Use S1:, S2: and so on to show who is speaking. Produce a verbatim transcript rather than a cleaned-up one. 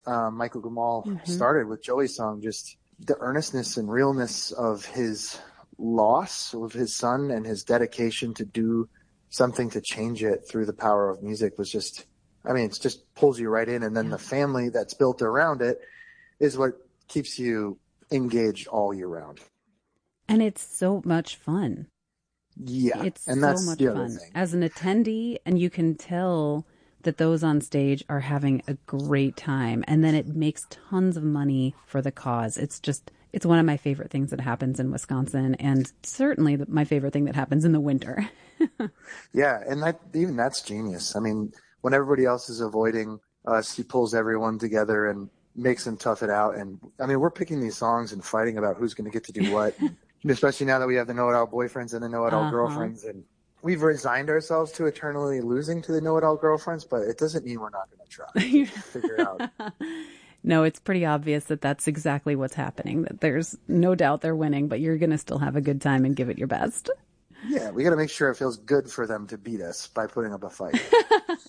S1: uh, Michael Gamal
S2: Mm-hmm.
S1: started with Joey's song, just the earnestness and realness of his loss of his son and his dedication to do something to change it through the power of music was just, I mean, it just pulls you right in. And then
S2: Yeah.
S1: the family that's built around it is what keeps you engaged all year round.
S2: And it's so much fun.
S1: Yeah.
S2: It's
S1: And
S2: so
S1: that's
S2: much
S1: the other
S2: fun
S1: thing.
S2: as an attendee, and you can tell that those on stage are having a great time, and then it makes tons of money for the cause. It's just, it's one of my favorite things that happens in Wisconsin, and certainly my favorite thing that happens in the winter.
S1: Yeah, and that even that's genius. I mean, when everybody else is avoiding us, he pulls everyone together and makes them tough it out. And I mean, we're picking these songs and fighting about who's going to get to do what, and especially now that we have the know-it-all boyfriends and the know-it-all
S2: Uh-huh.
S1: girlfriends, and we've resigned ourselves to eternally losing to the know-it-all girlfriends. But it doesn't mean we're not going to try to figure out.
S2: No, it's pretty obvious that that's exactly what's happening. That there's no doubt they're winning, but you're going to still have a good time and give it your best.
S1: Yeah, we got to make sure it feels good for them to beat us by putting up a fight.